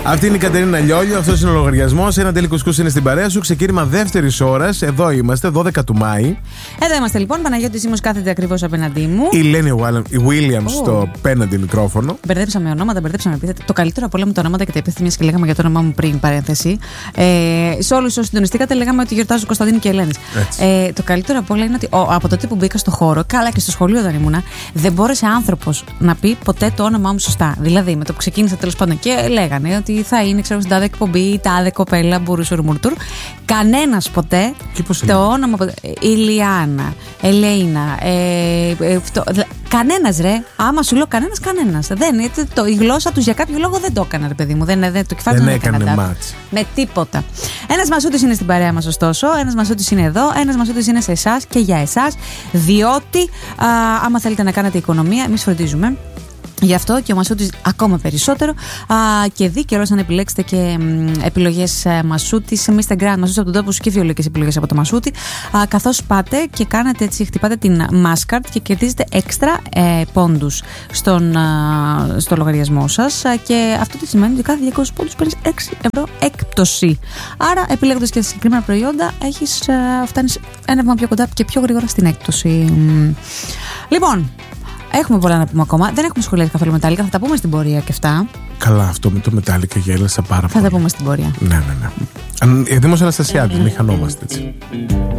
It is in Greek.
Αυτή είναι η Κατερίνα Λιόλιο, αυτός είναι ο λογαριασμός. Ένα τέλει κουσκούς είναι στην παρέα σου. Ξεκίνημα δεύτερης ώρας. Εδώ είμαστε, 12 του Μάη. Εδώ είμαστε λοιπόν. Παναγιώτης Σίμος κάθεται ακριβώς απέναντί μου. Η Λένη Williams στο πέναντι μικρόφωνο. Μπερδέψαμε ονόματα, μπερδέψαμε επίθετα. Το καλύτερο από όλα μου τα ονόματα και τα επίθετα, μιας και λέγαμε για το όνομά μου πριν, παρένθεση. Σε όλους όσους συντονιστήκατε, λέγαμε ότι γιορτάζω Κωνσταντίνη και Ελένης. Το καλύτερο από όλα είναι ότι από τότε που μπήκα στο χώρο, καλά και στο σχολείο όταν ήμουνα, δεν μπόρεσε άνθρωπος να πει ποτέ το όνομά μου σωστά. Δηλαδή, με το που ξεκίνησα τέλος πάντων και λέγανε ότι θα είναι, ξέρω, στην τάδε εκπομπή, τάδε κοπέλα, μπουρουσουρμουρτουρ. Κανένας ποτέ το όνομα. Ηλιάνα, Ελέινα. Κανένας ρε. Άμα σου λέω κανένας. Η γλώσσα τους για κάποιο λόγο δεν το έκανα, ρε παιδί μου. Το κεφάλι δεν έκανε μάτς. Με τίποτα. Ένας Μασούτης είναι στην παρέα μας, ωστόσο. Ένας Μασούτης είναι εδώ. Ένας Μασούτης είναι σε εσάς και για εσάς. Διότι άμα θέλετε να κάνετε οικονομία, εμείς φροντίζουμε. Γι' αυτό και ο Μασούτης ακόμα περισσότερο. Και δει καιρός να επιλέξετε και επιλογές Μασούτης. Εμείς στα Grand Μασούτης από τον τόπο σου και βιολογικές επιλογές από το Μασούτη. Καθώς πάτε και κάνετε έτσι, χτυπάτε την Maskart και κερδίζετε έξτρα πόντους στο λογαριασμό σας. Και αυτό τι σημαίνει ότι κάθε 200 πόντους παίρνεις 6 ευρώ έκπτωση. Άρα, επιλέγοντας και συγκεκριμένα προϊόντα, φτάνεις ένα βήμα πιο κοντά και πιο γρήγορα στην έκπτωση. Λοιπόν. Έχουμε πολλά να πούμε ακόμα. Δεν έχουμε σχολιάσει καθόλου Μετάλλικα. Θα τα πούμε στην πορεία και αυτά. Καλά, αυτό με το Μετάλλικα γέλασα πάρα πολύ. Θα τα πούμε στην πορεία. Ναι. Δήμος Αναστασιάδης, μη χανόμαστε έτσι.